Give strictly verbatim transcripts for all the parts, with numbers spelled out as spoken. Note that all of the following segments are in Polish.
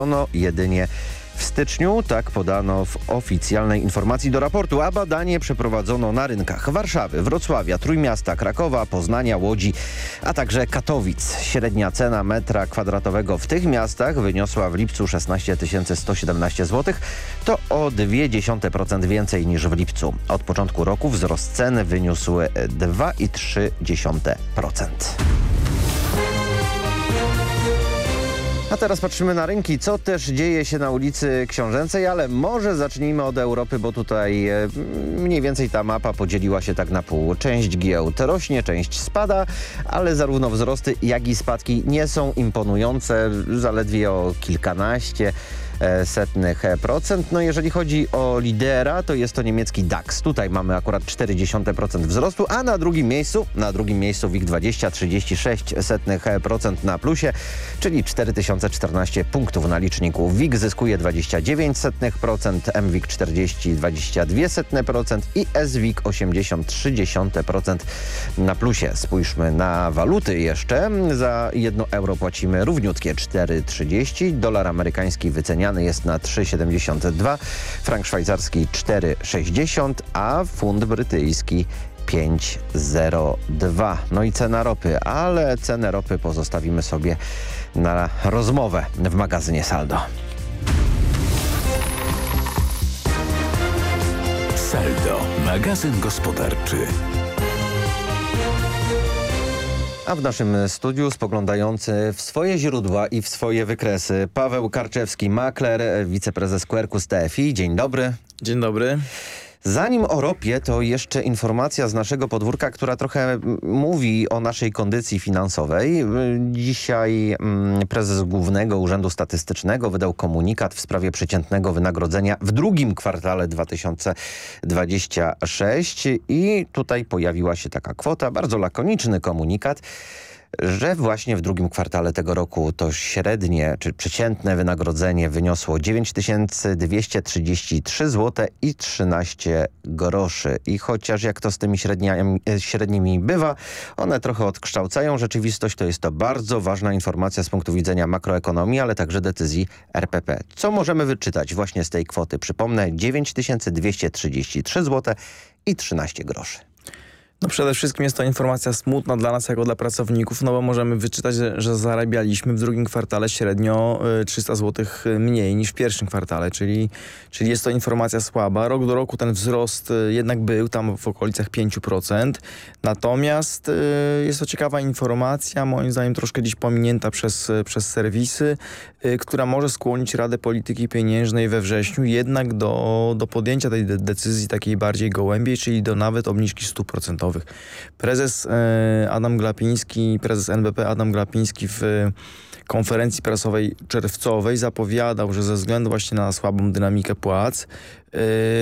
No jedynie w styczniu, tak podano w oficjalnej informacji do raportu, a badanie przeprowadzono na rynkach Warszawy, Wrocławia, Trójmiasta, Krakowa, Poznania, Łodzi, a także Katowic. Średnia cena metra kwadratowego w tych miastach wyniosła w lipcu szesnaście tysięcy sto siedemnaście złotych. To o zero przecinek dwa dziesiąte procent więcej niż w lipcu. Od początku roku wzrost cen wyniósł dwa przecinek trzy dziesiąte procent. A teraz patrzymy na rynki, co też dzieje się na ulicy Książęcej, ale może zacznijmy od Europy, bo tutaj e, mniej więcej ta mapa podzieliła się tak na pół. Część giełd rośnie, część spada, ale zarówno wzrosty, jak i spadki nie są imponujące, zaledwie o kilkanaście setnych procent. No jeżeli chodzi o lidera, to jest to niemiecki DAX. Tutaj mamy akurat cztery dziesiąte procent wzrostu, a na drugim miejscu, na drugim miejscu WIG dwadzieścia, trzydzieści sześć setnych procent na plusie, czyli cztery tysiące czternaście punktów na liczniku. WIG zyskuje dwadzieścia dziewięć setnych procent, mWIG czterdzieści, dwadzieścia dwa setne procent i SWIG osiemdziesiąt trzy dziesiąte procent na plusie. Spójrzmy na waluty jeszcze. Za jedno euro płacimy równiutkie cztery trzydzieści, dolar amerykański wyceniany jest na trzy siedemdziesiąt dwa, frank szwajcarski cztery sześćdziesiąt, a funt brytyjski pięć zero dwa. No i cena ropy, ale cenę ropy pozostawimy sobie na rozmowę w magazynie Saldo. Saldo, magazyn gospodarczy. A w naszym studiu spoglądający w swoje źródła i w swoje wykresy Paweł Karczewski, makler, wiceprezes Quercus T F I. Dzień dobry. Dzień dobry. Zanim o ropie, to jeszcze informacja z naszego podwórka, która trochę mówi o naszej kondycji finansowej. Dzisiaj prezes Głównego Urzędu Statystycznego wydał komunikat w sprawie przeciętnego wynagrodzenia w drugim kwartale dwa tysiące dwudziestego szóstego i tutaj pojawiła się taka kwota, bardzo lakoniczny komunikat, że właśnie w drugim kwartale tego roku to średnie czy przeciętne wynagrodzenie wyniosło dziewięć tysięcy dwieście trzydzieści trzy złote i trzynaście groszy. I chociaż jak to z tymi średniami, średnimi bywa, one trochę odkształcają rzeczywistość, to jest to bardzo ważna informacja z punktu widzenia makroekonomii, ale także decyzji R P P. Co możemy wyczytać właśnie z tej kwoty? Przypomnę, dziewięć tysięcy dwieście trzydzieści trzy złote i trzynaście groszy. No przede wszystkim jest to informacja smutna dla nas jako dla pracowników, no bo możemy wyczytać, że, że zarabialiśmy w drugim kwartale średnio trzysta złotych mniej niż w pierwszym kwartale, czyli, czyli jest to informacja słaba. Rok do roku ten wzrost jednak był tam w okolicach pięć procent, natomiast y, jest to ciekawa informacja, moim zdaniem troszkę dziś pominięta przez, przez serwisy, y, która może skłonić Radę Polityki Pieniężnej we wrześniu jednak do, do podjęcia tej de decyzji takiej bardziej gołębiej, czyli do nawet obniżki stóp procentowych. Prezes e, Adam Glapiński, prezes N B P Adam Glapiński w e, konferencji prasowej czerwcowej zapowiadał, że ze względu właśnie na słabą dynamikę płac e,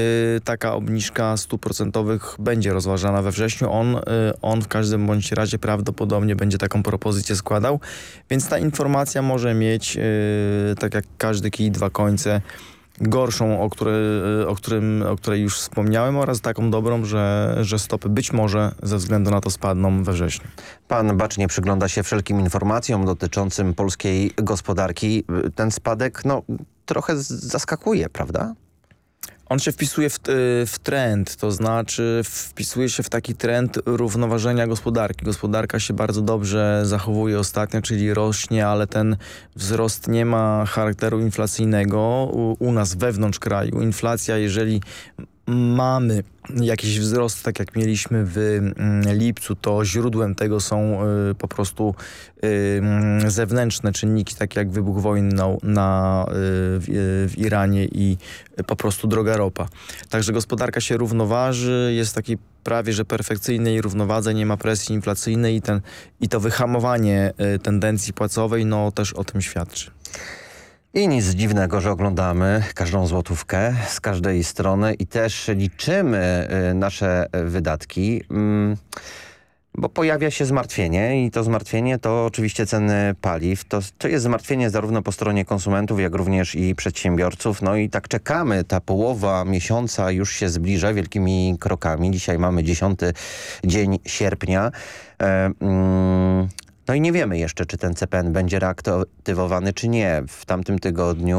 taka obniżka stóp procentowych będzie rozważana we wrześniu. On, e, on w każdym bądź razie prawdopodobnie będzie taką propozycję składał, więc ta informacja może mieć, e, tak jak każdy kij dwa końce, gorszą, o, który, o, którym, o której już wspomniałem, oraz taką dobrą, że, że stopy być może ze względu na to spadną we wrześniu. Pan bacznie przygląda się wszelkim informacjom dotyczącym polskiej gospodarki. Ten spadek no, trochę zaskakuje, prawda? On się wpisuje w, w trend, to znaczy wpisuje się w taki trend równoważenia gospodarki. Gospodarka się bardzo dobrze zachowuje ostatnio, czyli rośnie, ale ten wzrost nie ma charakteru inflacyjnego u, u nas wewnątrz kraju. Inflacja, jeżeli mamy jakiś wzrost, tak jak mieliśmy w lipcu, to źródłem tego są y, po prostu y, zewnętrzne czynniki, takie jak wybuch wojny na, na, y, w, w Iranie i po prostu droga ropa. Także gospodarka się równoważy, jest taki prawie że perfekcyjnej równowadze, nie ma presji inflacyjnej i, ten, i to wyhamowanie y, tendencji płacowej no też o tym świadczy. I nic dziwnego, że oglądamy każdą złotówkę z każdej strony i też liczymy nasze wydatki, bo pojawia się zmartwienie i to zmartwienie to oczywiście ceny paliw. To, to jest zmartwienie zarówno po stronie konsumentów, jak również i przedsiębiorców. No i tak czekamy, ta połowa miesiąca już się zbliża wielkimi krokami. Dzisiaj mamy dziesiąty dzień sierpnia. E, mm, No i nie wiemy jeszcze, czy ten C P N będzie reaktywowany, czy nie. W tamtym tygodniu